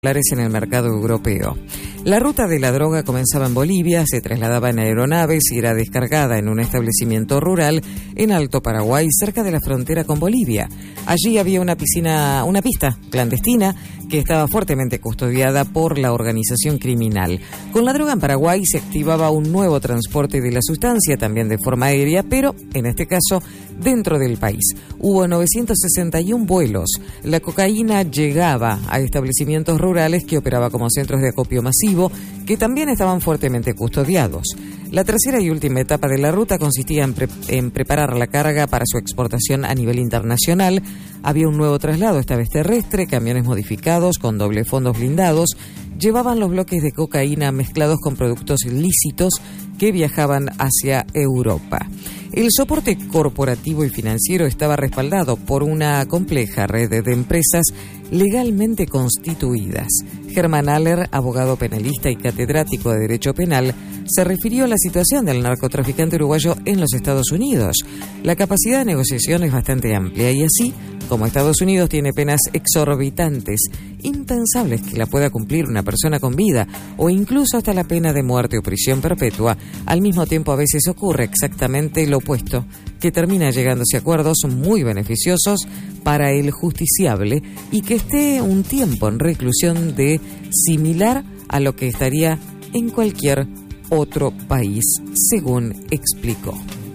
en el mercado europeo. La ruta de la droga comenzaba en Bolivia, se trasladaba en aeronaves y era descargada en un establecimiento rural en Alto Paraguay, cerca de la frontera con Bolivia. Allí había una pista clandestina que estaba fuertemente custodiada por la organización criminal. Con la droga en Paraguay se activaba un nuevo transporte de la sustancia, también de forma aérea, pero en este caso dentro del país. Hubo 961 vuelos. La cocaína llegaba a establecimientos rurales que operaba como centros de acopio masivo, que también estaban fuertemente custodiados. La tercera y última etapa de la ruta consistía en preparar la carga para su exportación a nivel internacional. Había un nuevo traslado, esta vez terrestre, camiones modificados con doble fondos blindados, llevaban los bloques de cocaína mezclados con productos ilícitos que viajaban hacia Europa. El soporte corporativo y financiero estaba respaldado por una compleja red de empresas legalmente constituidas. Germán Aller, abogado penalista y catedrático de Derecho Penal, se refirió a la situación del narcotraficante uruguayo en los Estados Unidos. La capacidad de negociación es bastante amplia y así, como Estados Unidos tiene penas exorbitantes, impensables que la pueda cumplir una persona con vida o incluso hasta la pena de muerte o prisión perpetua, al mismo tiempo a veces ocurre exactamente lo opuesto, que termina llegándose a acuerdos muy beneficiosos para el justiciable y que esté un tiempo en reclusión similar a lo que estaría en cualquier otro país, según explicó.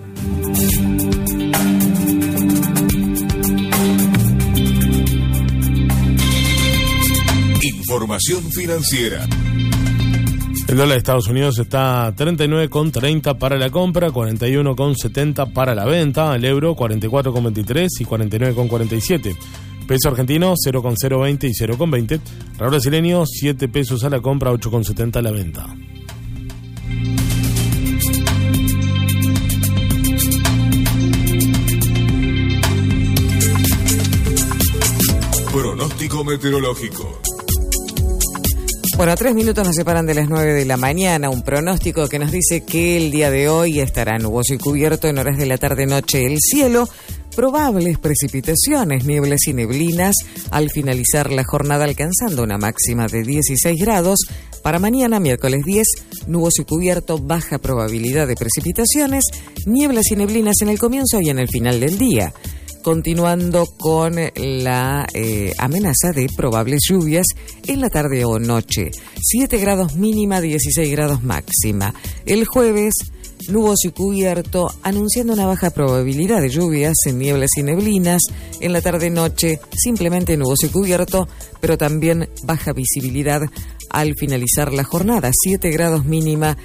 Información financiera. El dólar de Estados Unidos está 39,30 para la compra, 41,70 para la venta. El euro 44,23 y 49,47. Peso argentino 0,020 y 0,20. Real brasileño 7 pesos a la compra, 8,70 a la venta. Pronóstico meteorológico. Bueno, 3 minutos nos separan de las 9 de la mañana. Un pronóstico que nos dice que el día de hoy estará nuboso y cubierto en horas de la tarde-noche el cielo. Probables precipitaciones, nieblas y neblinas al finalizar la jornada, alcanzando una máxima de 16 grados. Para mañana, miércoles 10, nuboso y cubierto, baja probabilidad de precipitaciones, nieblas y neblinas en el comienzo y en el final del día. Continuando con la amenaza de probables lluvias en la tarde o noche. 7 grados mínima, 16 grados máxima. El jueves, nuboso y cubierto, anunciando una baja probabilidad de lluvias en nieblas y neblinas. En la tarde-noche, simplemente nuboso y cubierto, pero también baja visibilidad al finalizar la jornada. 7 grados mínima,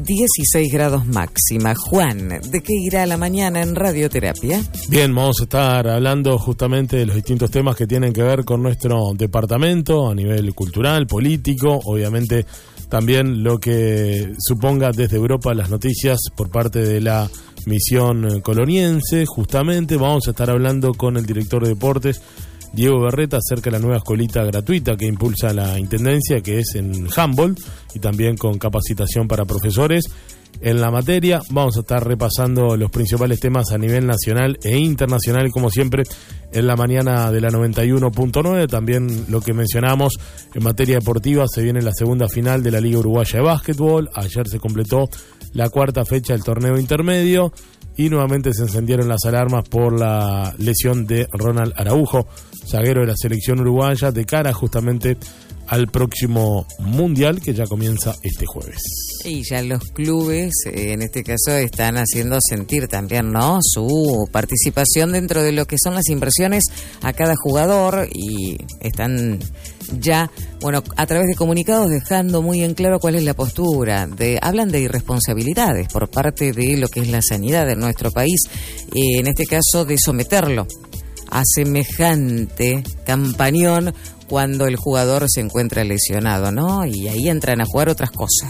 16 grados máxima. Juan, ¿de qué irá la mañana en Radioterapia? Bien, vamos a estar hablando justamente de los distintos temas que tienen que ver con nuestro departamento a nivel cultural, político, obviamente también lo que suponga desde Europa las noticias por parte de la misión coloniense. Justamente vamos a estar hablando con el director de deportes, Diego Berreta, acerca de la nueva escuelita gratuita que impulsa la Intendencia, que es en handball, y también con capacitación para profesores en la materia. Vamos a estar repasando los principales temas a nivel nacional e internacional, como siempre, en la mañana de la 91.9. También lo que mencionamos en materia deportiva, se viene la segunda final de la Liga Uruguaya de Básquetbol. Ayer se completó la cuarta fecha del torneo intermedio y nuevamente se encendieron las alarmas por la lesión de Ronald Araujo, zaguero de la selección uruguaya, de cara justamente al próximo Mundial que ya comienza este jueves. Y ya los clubes, en este caso, están haciendo sentir también, ¿no?, su participación dentro de lo que son las inversiones a cada jugador, y están ya, bueno, a través de comunicados dejando muy en claro cuál es la postura. Hablan de irresponsabilidades por parte de lo que es la sanidad de nuestro país, en este caso de someterlo a semejante campañón cuando el jugador se encuentra lesionado, ¿no? Y ahí entran a jugar otras cosas.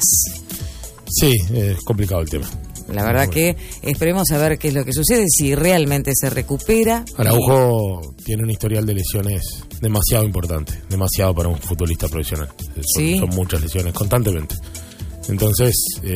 Sí, es complicado el tema. La verdad que esperemos a ver qué es lo que sucede, si realmente se recupera. Araujo tiene un historial de lesiones demasiado importante, demasiado para un futbolista profesional. Son muchas lesiones, constantemente. Entonces,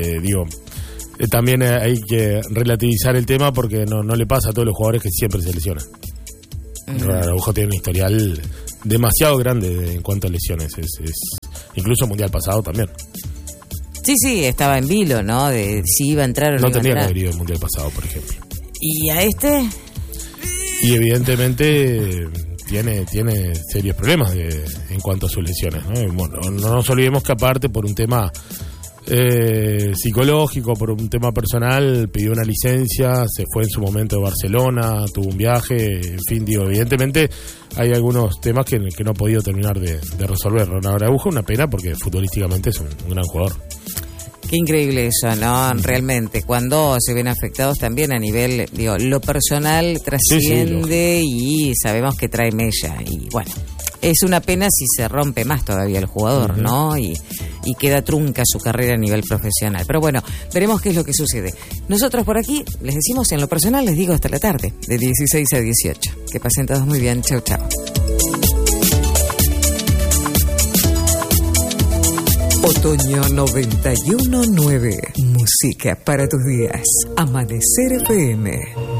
también hay que relativizar el tema porque no le pasa a todos los jugadores que siempre se lesionan. Araujo tiene un historial demasiado grande en cuanto a lesiones. Es incluso mundial pasado también. Sí, estaba en vilo, ¿no? De si iba a entrar o no. No iba a tenía que entrar. haber ido el mundial pasado, por ejemplo. ¿Y a este? Y evidentemente tiene serios problemas en cuanto a sus lesiones, ¿no? Y bueno, no nos olvidemos que aparte por un tema psicológico, por un tema personal, pidió una licencia, se fue en su momento de Barcelona, tuvo un viaje, en fin, digo, evidentemente hay algunos temas que no ha podido terminar de resolver. Ronald Araujo, una pena porque futbolísticamente es un gran jugador. Qué increíble eso, ¿no? Realmente, cuando se ven afectados también a nivel, digo, lo personal trasciende y sabemos que trae mella. Y bueno, es una pena si se rompe más todavía el jugador, ¿no? Y queda trunca su carrera a nivel profesional. Pero bueno, veremos qué es lo que sucede. Nosotros por aquí, les decimos en lo personal, les digo hasta la tarde, de 16 a 18. Que pasen todos muy bien. Chau, chau. Otoño 91.9. Música para tus días. Amanecer FM.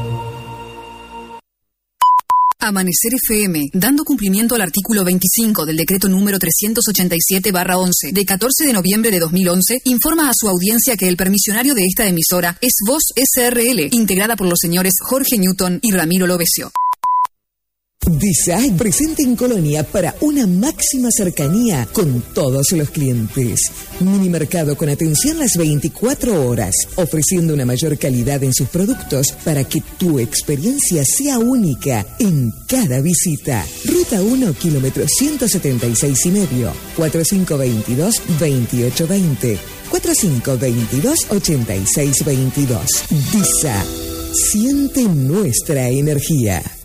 Amanecer FM, dando cumplimiento al artículo 25 del decreto número 387/11 de 14 de noviembre de 2011, informa a su audiencia que el permisionario de esta emisora es Voz SRL, integrada por los señores Jorge Newton y Ramiro Lovesio. DISAG presente en Colonia para una máxima cercanía con todos los clientes. Minimercado con atención las 24 horas, ofreciendo una mayor calidad en sus productos para que tu experiencia sea única en cada visita. Ruta 1, kilómetro 176,5, 4522-2820, 4522-8622. DISA, siente nuestra energía.